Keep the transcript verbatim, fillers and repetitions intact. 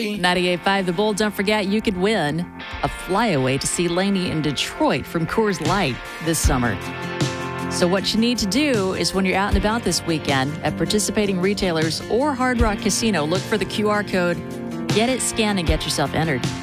ninety-eight point five The Bull. Don't forget, you could win a flyaway to see Lainey in Detroit from Coors Light this summer. So what you need to do is when you're out and about this weekend at participating retailers or Hard Rock Casino, look for the Q R code, get it scanned, and get yourself entered.